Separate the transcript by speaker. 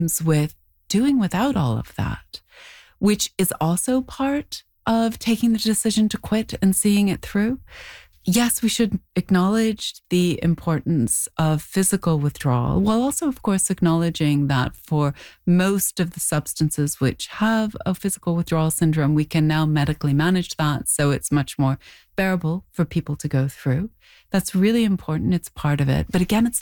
Speaker 1: with doing without all of that, which is also part of taking the decision to quit and seeing it through. Yes, we should acknowledge the importance of physical withdrawal, while also, of course, acknowledging that for most of the substances which have a physical withdrawal syndrome, we can now medically manage that. So it's much more bearable for people to go through. That's really important. It's part of it. But again, it's